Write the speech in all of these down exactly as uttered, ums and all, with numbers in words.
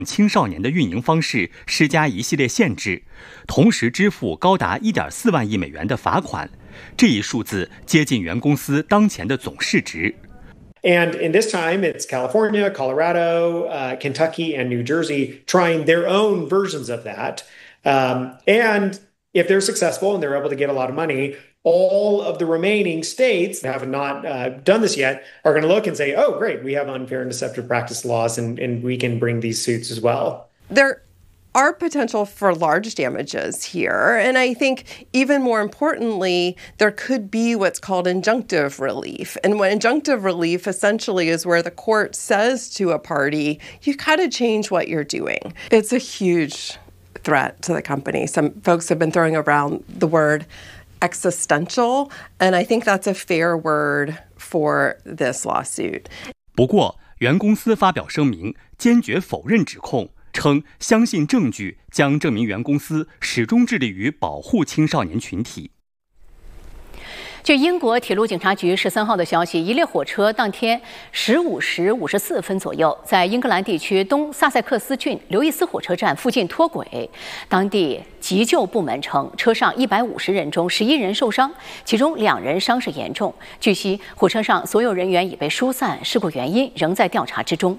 青少年的运营方式施加一系列限制，同时支付高达 一点四万亿美元的罚款，这一数字接近原公司当前的总市值。 And in this time, it's California, Colorado, uh, Kentucky, and New Jersey trying their own versions of that. Um, and if they're successful and they're able to get a lot of money, all of the remaining states that have not uh, done this yet are going to look and say, oh, great, we have unfair and deceptive practice laws, and, and we can bring these suits as well. There are potential for large damages here. And I think even more importantly, there could be what's called injunctive relief. And what injunctive relief essentially is where the court says to a party, you got to change what you're doing. It's a huge threat to the company. Some folks have been throwing around the word existential, and I think that's a fair word for this lawsuit. 不过，原公司发表声明，坚决否认指控，称相信证据将证明原公司始终致力于保护青少年群体。 据英国铁路警察局十三号的消息，一列火车当天十五时五十四分左右，在英格兰地区东萨塞克斯郡刘易斯火车站附近脱轨。当地急救部门称，车上一百五十人中十一人受伤，其中两人伤势严重。据悉，火车上所有人员已被疏散，事故原因仍在调查之中。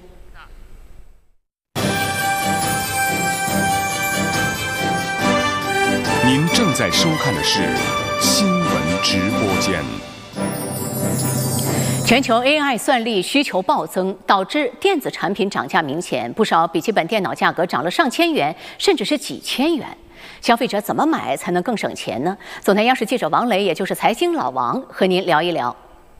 您正在收看的是新闻直播间。 全球 A I 算力需求暴增，导致电子产品涨价明显，不少笔记本电脑价格涨了上千元，甚至是几千元。消费者怎么买才能更省钱呢？总台央视记者王雷，也就是财经老王，和您聊一聊。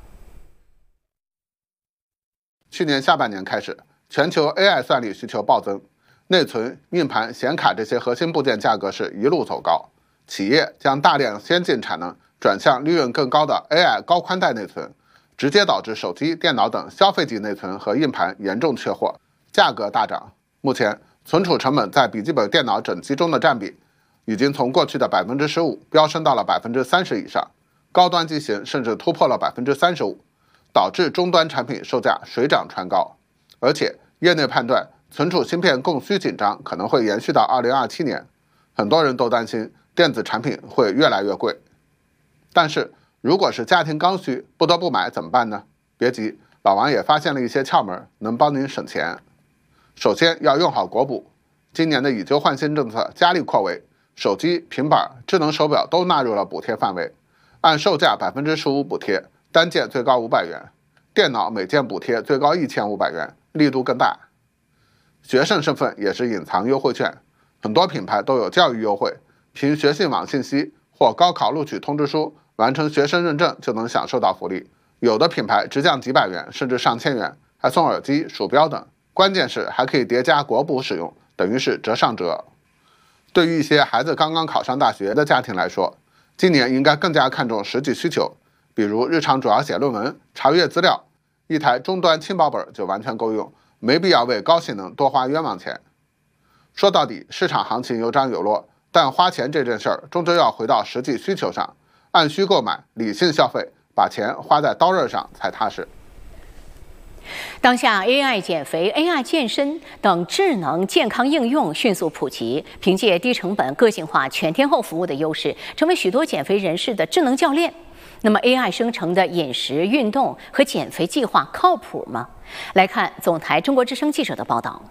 去年下半年开始，全球 A I 算力需求暴增，内存、硬盘、显卡这些核心部件价格是一路走高。企业将大量先进产能转向利润更高的 A I 高宽带内存，直接导致手机、电脑等消费级内存和硬盘严重缺货，价格大涨。目前，存储成本在笔记本电脑整机中的占比已经从过去的 百分之十五 飙升到了 百分之三十 以上，高端机型甚至突破了 百分之三十五， 导致终端产品售价水涨船高。而且，业内判断存储芯片供需紧张可能会延续到二零二七年，很多人都担心电子产品会越来越贵。但是如果是家庭刚需不得不买怎么办呢？别急，老王也发现了一些窍门，能帮您省钱。首先要用好国补，今年的以旧换新政策加力扩围，手机、平板、智能手表都纳入了补贴范围，按售价 百分之十五 补贴，单件最高五百元，电脑每件补贴最高一千五百元，力度更大。学生身份也是隐藏优惠券，很多品牌都有教育优惠，凭学信网信息或高考录取通知书完成学生认证就能享受到福利，有的品牌直降几百元甚至上千元，还送耳机、鼠标等，关键是还可以叠加国补使用，等于是折上折。对于一些孩子刚刚考上大学的家庭来说，今年应该更加看重实际需求，比如日常主要写论文、查阅资料，一台终端轻薄本就完全够用，没必要为高性能多花冤枉钱。说到底，市场行情有涨有落，但花钱这件事儿终究要回到实际需求上，按需购买，理性消费，把钱花在刀刃上才踏实。 当下 A I 减肥、A I 健身等智能健康应用迅速普及，凭借低成本、个性化、全天候服务的优势，成为许多减肥人士的智能教练。那么 A I 生成的饮食、运动和减肥计划靠谱吗？来看总台中国之声记者的报道。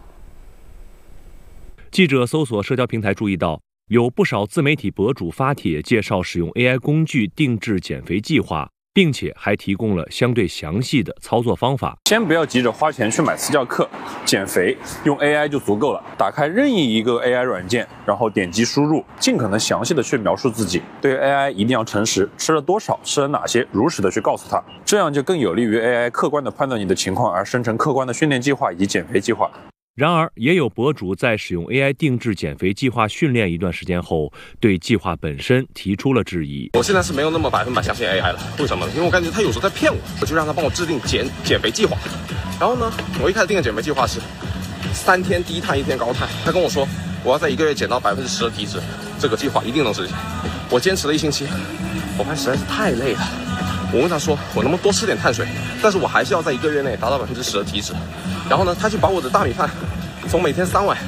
记者搜索社交平台注意到，有不少自媒体博主发帖介绍使用 A I 工具定制减肥计划，并且还提供了相对详细的操作方法。 先不要急着花钱去买私教课，减肥用 A I 就足够了。打开任意一个 A I 软件，然后点击输入，尽可能详细的去描述自己。对 A I 一定要诚实，吃了多少，吃了哪些，如实的去告诉他，这样就更有利于 A I 客观的判断你的情况，而生成客观的训练计划以及减肥计划。 然而，也有博主在使用 A I 定制减肥计划训练一段时间后，对计划本身提出了质疑。 我现在是没有那么百分百相信 A I 了，为什么呢？因为我感觉他有时候在骗我，我就让他帮我制定减减肥计划。然后呢，我一开始定的减肥计划是三天低碳，一天高碳。他跟我说，我要在一个月减到百分之十的体脂，这个计划一定能实现。我坚持了一星期，我发现实在是太累了。我问他说，我能不能多吃点碳水？但是我还是要在一个月内达到百分之十的体脂。然后呢，他就把我的大米饭从每天三碗